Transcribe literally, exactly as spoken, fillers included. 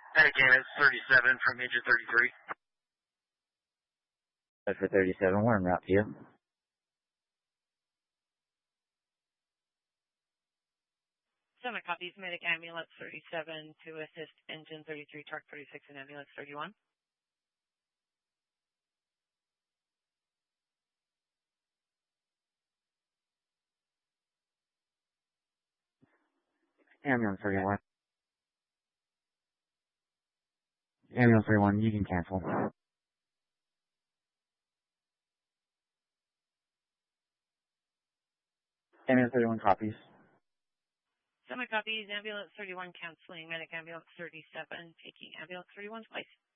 Medic ambulance thirty-seven from engine thirty-three. For thirty-seven, we're en route to you. Summit copies, medic ambulance thirty-seven to assist engine thirty-three, truck thirty-six, and ambulance thirty-one. Ambulance thirty-one. Ambulance thirty-one, you can cancel. Ambulance thirty-one copies. Summit copies, ambulance thirty-one canceling, medic ambulance thirty-seven, taking ambulance thirty-one's place.